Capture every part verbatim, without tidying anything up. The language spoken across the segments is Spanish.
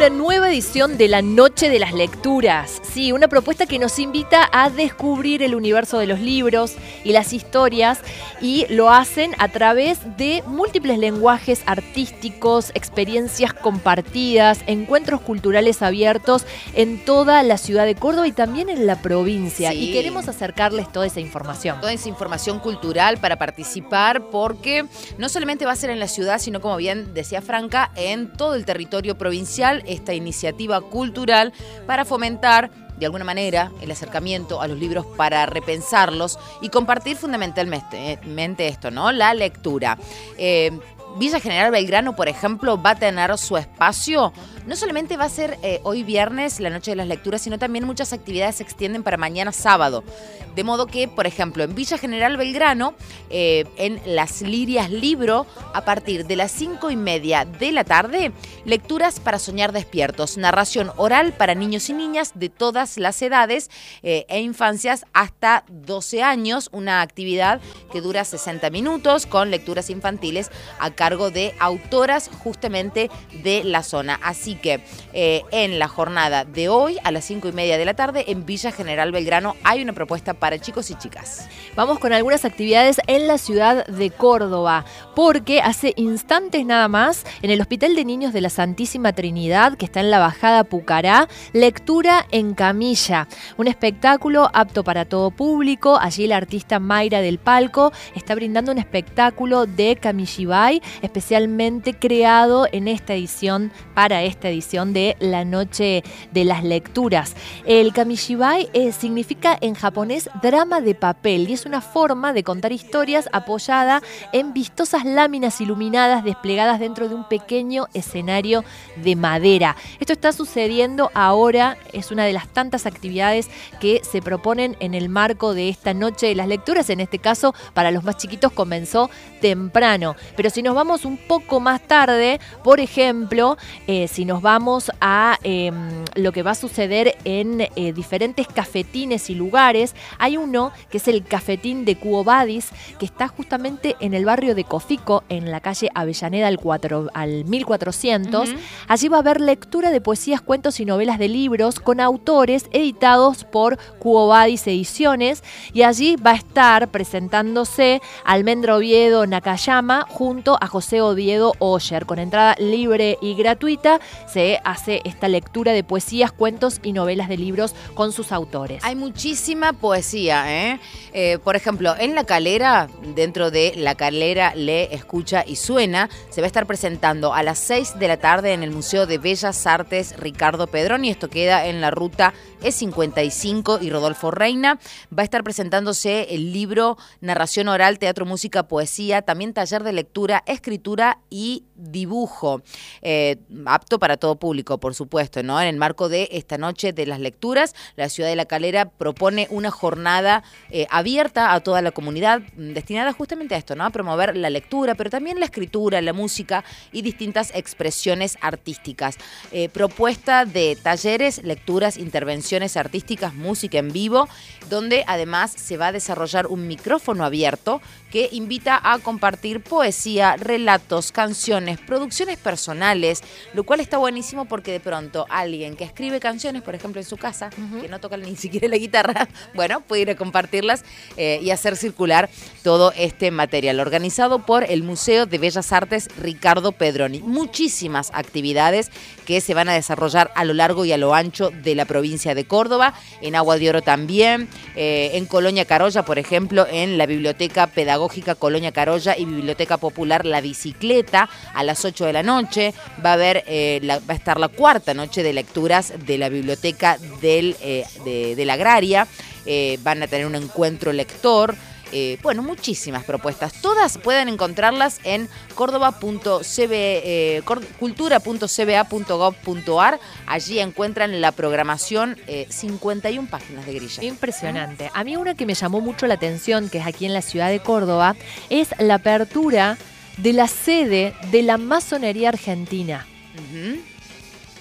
una nueva edición de la Noche de las Lecturas. Sí, una propuesta que nos invita a descubrir el universo de los libros y las historias, y lo hacen a través de múltiples lenguajes artísticos, experiencias compartidas, encuentros culturales abiertos en toda la ciudad de Córdoba y también en la provincia. Sí. Y queremos acercarles toda esa información. Toda esa información cultural para participar, porque no solamente va a ser en la ciudad, sino, como bien decía Franca, en todo el territorio provincial, esta iniciativa cultural para fomentar de alguna manera el acercamiento a los libros, para repensarlos y compartir fundamentalmente esto, ¿no? La lectura. Eh, Villa General Belgrano, por ejemplo, va a tener su espacio. No solamente va a ser eh, hoy viernes la Noche de las Lecturas, sino también muchas actividades se extienden para mañana sábado. De modo que, por ejemplo, en Villa General Belgrano, eh, en Las Lirias Libro, a partir de las cinco y media de la tarde, lecturas para soñar despiertos, narración oral para niños y niñas de todas las edades eh, e infancias hasta doce años, una actividad que dura sesenta minutos con lecturas infantiles a cargo de autoras justamente de la zona. Así que eh, en la jornada de hoy, a las cinco y media de la tarde, en Villa General Belgrano, hay una propuesta para chicos y chicas. Vamos con algunas actividades en la ciudad de Córdoba, porque hace instantes nada más, en el Hospital de Niños de la Santísima Trinidad, que está en la Bajada Pucará, lectura en camilla, un espectáculo apto para todo público. Allí la artista Mayra del Palco está brindando un espectáculo de Camillibay, especialmente creado en esta edición, para esta edición de la Noche de las Lecturas. El Camillibay eh, significa en japonés drama de papel, y es una forma de contar historias apoyada en vistosas láminas iluminadas desplegadas dentro de un pequeño escenario de madera. Esto está sucediendo ahora, es una de las tantas actividades que se proponen en el marco de esta Noche de las Lecturas. En este caso, para los más chiquitos comenzó temprano, pero si nos vamos un poco más tarde, por ejemplo, eh, si nos vamos a eh, lo que va a suceder en eh, diferentes cafetines y lugares, hay uno que es el Cafetín de Quo Vadis, que está justamente en el barrio de Cofico, en la calle Avellaneda al, cuatro, al mil cuatrocientos. Uh-huh. Allí va a haber lectura de poesías, cuentos y novelas de libros con autores editados por Quo Vadis Ediciones, y allí va a estar presentándose Almendra Oviedo Nakayama junto a José Oviedo Oyer. Con entrada libre y gratuita se hace esta lectura de poesías, cuentos y novelas de libros con sus autores. Hay muchísima poesía, ¿eh? Eh, por ejemplo, en La Calera, dentro de La Calera Lee, Escucha y Suena, se va a estar presentando a las seis de la tarde en el Museo de Bellas Artes Ricardo Pedroni. Esto queda en la ruta E cincuenta y cinco y Rodolfo Reina. Va a estar presentándose el libro Narración Oral, Teatro, Música, Poesía, también taller de lectura, escritura y dibujo. Eh, apto para todo público, por supuesto, ¿no? En el marco de esta Noche de las Lecturas, la ciudad de La Calera propone una jornada eh, abierta a toda la comunidad, destinada justamente a esto, ¿no? A promover la lectura, pero también la escritura, la música y distintas expresiones artísticas. Eh, propuesta de talleres, lecturas, intervenciones artísticas, música en vivo, donde además se va a desarrollar un micrófono abierto que invita a compartir poesía, relatos, canciones, producciones personales, lo cual está buenísimo porque de pronto alguien que escribe canciones, por ejemplo en su casa, uh-huh, que no toca ni siquiera la guitarra, bueno, puede ir a compartirlas eh, y hacer circular todo este material. Organizado por el Museo de Bellas Artes Ricardo Pedroni. Muchísimas actividades que se van a desarrollar a lo largo y a lo ancho de la provincia de Córdoba, en Agua de Oro también, eh, en Colonia Carolla, por ejemplo, en la Biblioteca Pedagógica Colonia Carolla y Biblioteca Popular La Bicicleta, a las ocho de la noche. Va a haber, eh, la, va a estar la cuarta noche de lecturas de la Biblioteca del, eh, de, de la Agraria. Eh, van a tener un encuentro lector. Eh, bueno, muchísimas propuestas. Todas pueden encontrarlas en córdoba punto c b, eh, cultura punto c b a punto gov punto a r. Allí encuentran la programación, eh, cincuenta y una páginas de grilla. Impresionante. A mí una que me llamó mucho la atención, que es aquí en la ciudad de Córdoba, es la apertura de la sede de la Masonería Argentina. Uh-huh.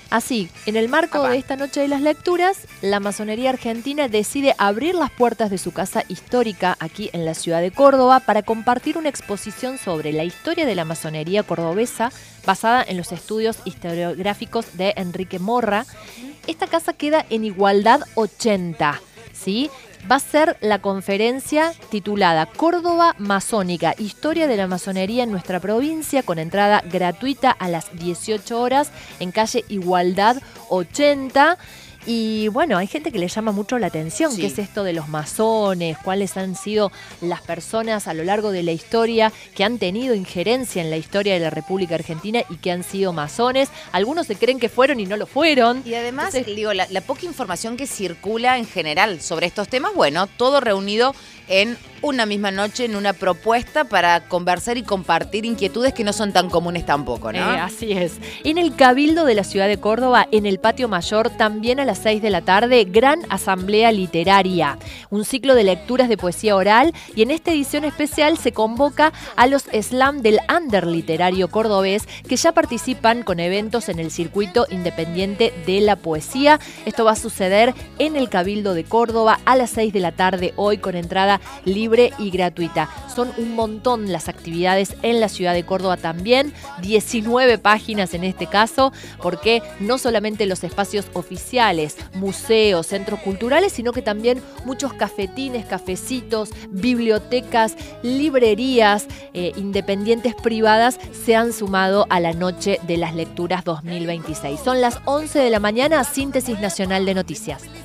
Así, en el marco Papá. de esta Noche de las Lecturas, la Masonería Argentina decide abrir las puertas de su casa histórica aquí en la ciudad de Córdoba para compartir una exposición sobre la historia de la masonería cordobesa basada en los estudios historiográficos de Enrique Morra. Esta casa queda en Igualdad ochenta, ¿sí? Va a ser la conferencia titulada Córdoba Masónica, Historia de la Masonería en nuestra provincia, con entrada gratuita a las dieciocho horas en calle Igualdad ochenta. Y bueno, hay gente que le llama mucho la atención, Sí. qué es esto de los masones, cuáles han sido las personas a lo largo de la historia que han tenido injerencia en la historia de la República Argentina y que han sido masones. Algunos se creen que fueron y no lo fueron. Y además, Entonces, digo, la, la poca información que circula en general sobre estos temas, bueno, todo reunido en una misma noche, en una propuesta para conversar y compartir inquietudes que no son tan comunes tampoco, ¿no? Eh, así es. En el Cabildo de la ciudad de Córdoba, en el Patio Mayor, también a las seis de la tarde, gran asamblea literaria. Un ciclo de lecturas de poesía oral y en esta edición especial se convoca a los slam del under literario cordobés que ya participan con eventos en el circuito independiente de la poesía. Esto va a suceder en el Cabildo de Córdoba a las seis de la tarde hoy con entrada libre y gratuita. Son un montón las actividades en la ciudad de Córdoba también, diecinueve páginas en este caso, porque no solamente los espacios oficiales, museos, centros culturales, sino que también muchos cafetines, cafecitos, bibliotecas, librerías eh, independientes privadas se han sumado a la Noche de las Lecturas dos mil veintiséis. Son las once de la mañana, Síntesis Nacional de Noticias.